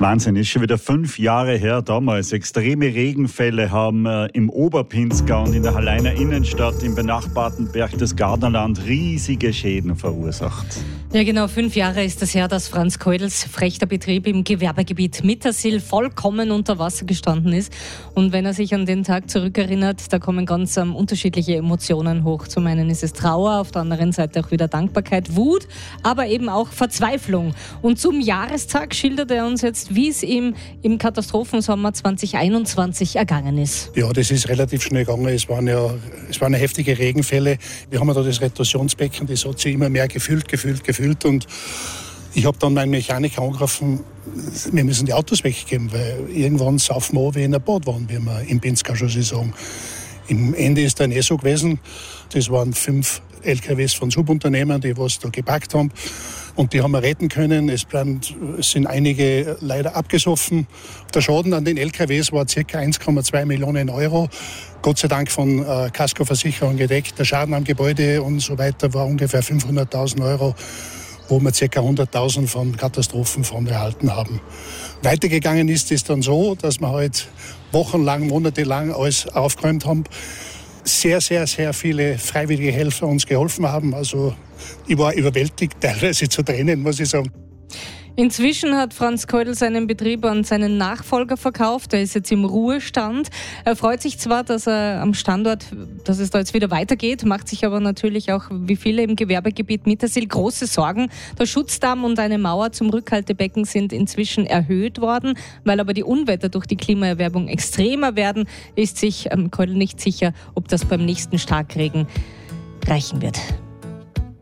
Wahnsinn, ist schon wieder 5 Jahre her damals. Extreme Regenfälle haben im Oberpinzgau und in der Halleiner Innenstadt im benachbarten Berchtesgadenerland riesige Schäden verursacht. Ja genau, 5 Jahre ist es her, dass Franz Keudels frechter Betrieb im Gewerbegebiet Mittersill vollkommen unter Wasser gestanden ist. Und wenn er sich an den Tag zurückerinnert, da kommen ganz unterschiedliche Emotionen hoch. Zum einen ist es Trauer, auf der anderen Seite auch wieder Dankbarkeit, Wut, aber eben auch Verzweiflung. Und zum Jahrestag schildert er uns jetzt, wie es ihm im Katastrophensommer 2021 ergangen ist. Ja, das ist relativ schnell gegangen. Es waren heftige Regenfälle. Wir haben ja da das Retentionsbecken, das hat sich immer mehr gefüllt. Und ich habe dann meinen Mechaniker angerufen, wir müssen die Autos weggeben, weil irgendwann saufen wir wie in einer Badwanne, wie wir im Pinzgau schon sagen. Im Ende ist dann so gewesen, das waren 5 LKWs von Subunternehmen, die was da gepackt haben. Und die haben wir retten können. Es sind einige leider abgesoffen. Der Schaden an den LKWs war ca. 1,2 Millionen Euro. Gott sei Dank von Kaskoversicherung gedeckt. Der Schaden am Gebäude und so weiter war ungefähr 500.000 Euro, wo wir ca. 100.000 von Katastrophenfonds erhalten haben. Weitergegangen ist es dann so, dass wir halt wochenlang, monatelang alles aufgeräumt haben. Sehr, sehr, sehr viele freiwillige Helfer uns geholfen haben. Also ich war überwältigt, teilweise zu Tränen, muss ich sagen. Inzwischen hat Franz Keudel seinen Betrieb an seinen Nachfolger verkauft. Er ist jetzt im Ruhestand. Er freut sich zwar, dass er am Standort, dass es da jetzt wieder weitergeht, macht sich aber natürlich auch, wie viele im Gewerbegebiet Mittersill, große Sorgen. Der Schutzdamm und eine Mauer zum Rückhaltebecken sind inzwischen erhöht worden. Weil aber die Unwetter durch die Klimaerwärmung extremer werden, ist sich Keudel nicht sicher, ob das beim nächsten Starkregen reichen wird.